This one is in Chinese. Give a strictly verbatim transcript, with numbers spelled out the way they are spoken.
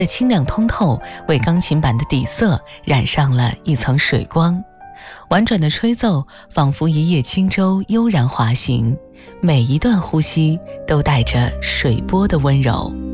的清亮通透，为钢琴版的底色染上了一层水光。婉转的吹奏仿佛一叶轻舟悠然滑行，每一段呼吸都带着水波的温柔。